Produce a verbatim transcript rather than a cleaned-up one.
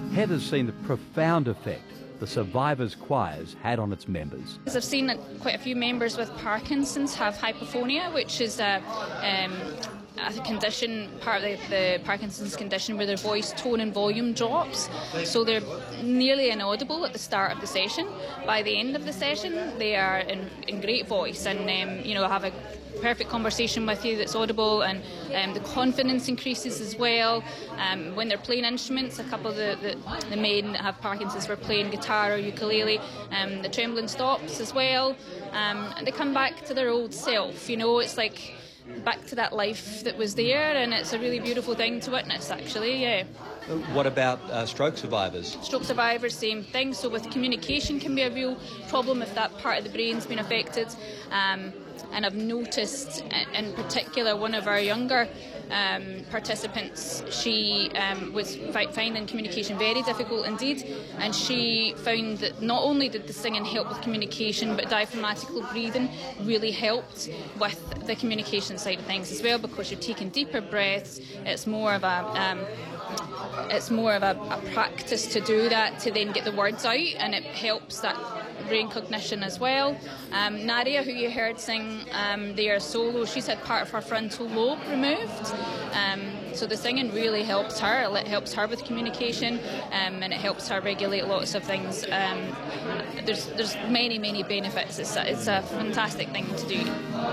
Heather's seen the profound effect the Survivors choirs had on its members. I've seen that quite a few members with Parkinson's have hypophonia, which is a, um, a condition, part of the, the Parkinson's condition, where their voice tone and volume drops. So they're nearly inaudible at the start of the session. By the end of the session, they are in, in great voice and um, you know, have a perfect conversation with you that's audible, and um, the confidence increases as well. Um, when they're playing instruments, a couple of the, the, the men that have Parkinson's were playing guitar or ukulele, um, the trembling stops as well, um, and they come back to their old self. You know, it's like back to that life that was there, and it's a really beautiful thing to witness, actually, yeah. What about uh, stroke survivors? Stroke survivors, same thing. So with communication can be a real problem if that part of the brain's been affected. Um, and I've noticed, in particular, one of our younger um, participants, she um, was finding communication very difficult indeed, and she found that not only did the singing help with communication, but diaphragmatical breathing really helped with the communication side of things as well, because you're taking deeper breaths. It's more of a um, it's more of a, a practice to do that, to then get the words out, and it helps that brain cognition as well. Um, Nadia, who you heard sing um, there solo, she's had part of her frontal lobe removed. Um, so the singing really helps her. It helps her with communication, um, and it helps her regulate lots of things. Um, there's there's many, many benefits. It's a, it's a fantastic thing to do.